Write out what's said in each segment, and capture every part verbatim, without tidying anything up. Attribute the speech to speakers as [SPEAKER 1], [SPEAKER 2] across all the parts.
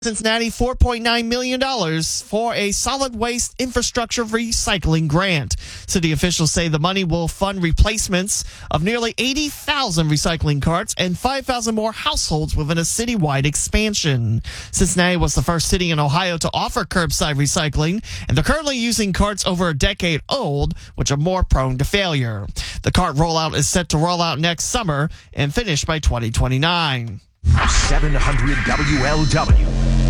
[SPEAKER 1] Cincinnati four point nine million dollars for a solid waste infrastructure recycling grant. City officials say the money will fund replacements of nearly eighty thousand recycling carts and five thousand more households within a citywide expansion. Cincinnati was the first city in Ohio to offer curbside recycling, and they're currently using carts over a decade old, which are more prone to failure. The cart rollout is set to roll out next summer and finish by twenty twenty-nine.
[SPEAKER 2] seven hundred W L W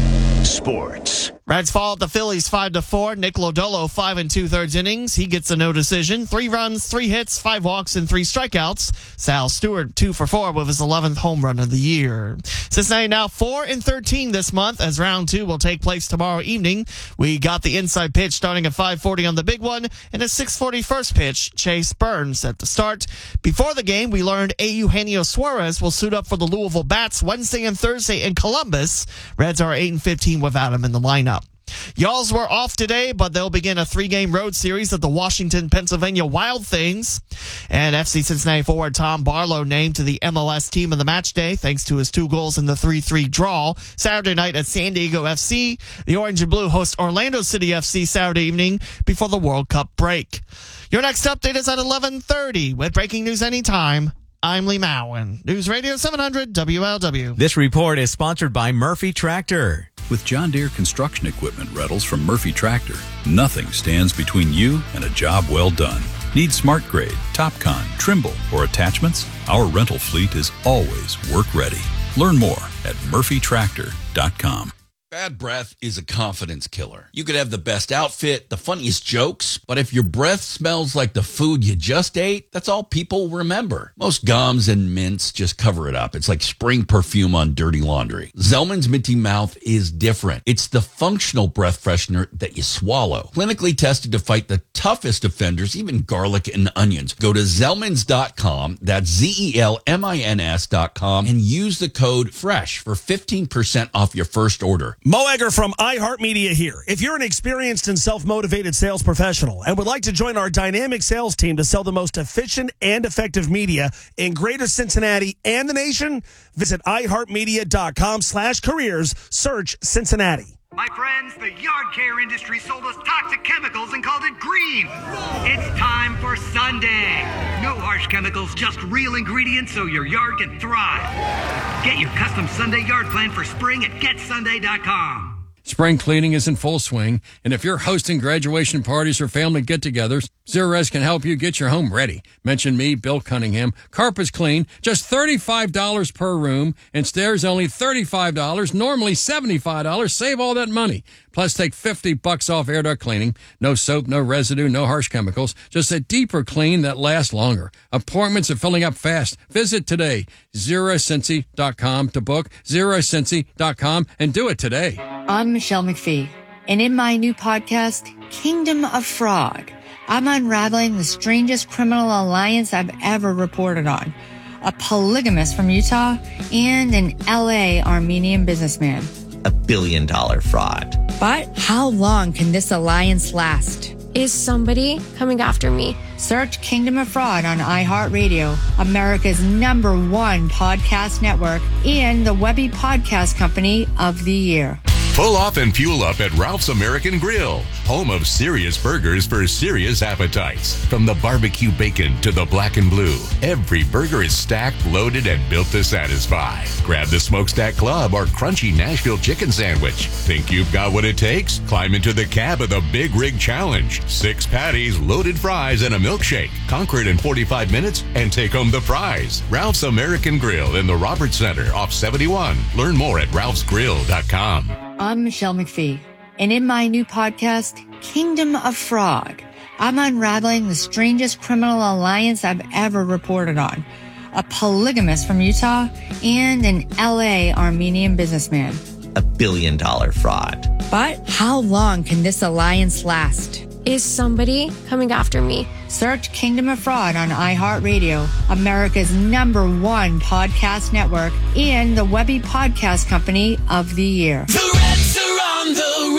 [SPEAKER 2] Sports.
[SPEAKER 1] Reds fall at the Phillies five to four. Nick Lodolo, five and two-thirds innings. He gets a no decision. Three runs, three hits, five walks, and three strikeouts. Sal Stewart, two for four with his eleventh home run of the year. Cincinnati now four and thirteen this month as round two will take place tomorrow evening. We got the inside pitch starting at five forty on the big one, and a six forty first pitch, Chase Burns set to start. Before the game, we learned Eugenio Suarez will suit up for the Louisville Bats Wednesday and Thursday in Columbus. Reds are eight and fifteen without him in the lineup. Y'alls were off today, but they'll begin a three-game road series at the Washington, Pennsylvania Wild Things. And F C Cincinnati forward Tom Barlow named to the M L S team of the match day thanks to his two goals in the three three draw. Saturday night at San Diego F C, the Orange and Blue host Orlando City F C Saturday evening before the World Cup break. Your next update is at eleven thirty with breaking news anytime. I'm Lee Mowen. News Radio seven hundred W L W.
[SPEAKER 3] This report is sponsored by Murphy Tractor.
[SPEAKER 4] With John Deere construction equipment rentals from Murphy Tractor, nothing stands between you and a job well done. Need Smart Grade, TopCon, Trimble, or attachments? Our rental fleet is always work ready. Learn more at murphy tractor dot com.
[SPEAKER 5] Bad breath is a confidence killer. You could have the best outfit, the funniest jokes, but if your breath smells like the food you just ate, that's all people remember. Most gums and mints just cover it up. It's like spring perfume on dirty laundry. Zellman's Minty Mouth is different. It's the functional breath freshener that you swallow. Clinically tested to fight the toughest offenders, even garlic and onions. Go to Zellmans dot com, that's Z E L M I N S dot com, and use the code FRESH for fifteen percent off your first order.
[SPEAKER 6] Mo Egger from iHeartMedia here. If you're an experienced and self-motivated sales professional and would like to join our dynamic sales team to sell the most efficient and effective media in greater Cincinnati and the nation, visit iHeartMedia.com slash careers, search Cincinnati.
[SPEAKER 7] My friends, the yard care industry sold us toxic chemicals and called it green. It's time for Sunday. No harsh chemicals, just real ingredients so your yard can thrive. Get your custom Sunday yard plan for spring at get sunday dot com.
[SPEAKER 8] Spring cleaning is in full swing, and if you're hosting graduation parties or family get-togethers, Zerorez can help you get your home ready. Mention me, Bill Cunningham. Carpets clean, just thirty-five dollars per room, and stairs only thirty-five dollars, normally seventy-five dollars. Save all that money. Plus, take fifty bucks off air duct cleaning. No soap, no residue, no harsh chemicals. Just a deeper clean that lasts longer. Appointments are filling up fast. Visit today. zero cincy dot com to book. zero cincy dot com and do it today.
[SPEAKER 9] I'm Michelle McPhee, and in my new podcast, Kingdom of Fraud, I'm unraveling the strangest criminal alliance I've ever reported on. A polygamist from Utah and an L A Armenian businessman.
[SPEAKER 10] A billion dollar fraud.
[SPEAKER 9] But how long can this alliance last?
[SPEAKER 11] Is somebody coming after me?
[SPEAKER 9] Search Kingdom of Fraud on iHeartRadio, America's number one podcast network, and the Webby Podcast Company of the Year.
[SPEAKER 12] Pull off and fuel up at Ralph's American Grill, home of serious burgers for serious appetites. From the barbecue bacon to the black and blue, every burger is stacked, loaded, and built to satisfy. Grab the Smokestack Club or crunchy Nashville chicken sandwich. Think you've got what it takes? Climb into the cab of the Big Rig Challenge. Six patties, loaded fries, and a milkshake. Conquer it in forty-five minutes and take home the prize. Ralph's American Grill in the Roberts Center off seventy-one. Learn more at ralphs grill dot com.
[SPEAKER 9] I'm Michelle McPhee, and in my new podcast, Kingdom of Fraud, I'm unraveling the strangest criminal alliance I've ever reported on. A polygamist from Utah and an L A Armenian businessman.
[SPEAKER 10] A billion dollar fraud.
[SPEAKER 9] But how long can this alliance last?
[SPEAKER 11] Is somebody coming after me?
[SPEAKER 9] Search Kingdom of Fraud on iHeartRadio, America's number one podcast network, and the Webby Podcast Company of the Year.
[SPEAKER 13] The Reds are on the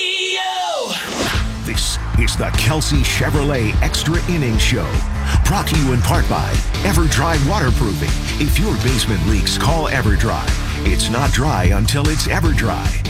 [SPEAKER 13] radio.
[SPEAKER 2] This is the Kelsey Chevrolet Extra Innings Show. Brought to you in part by EverDry Waterproofing. If your basement leaks, call EverDry. It's not dry until it's EverDry.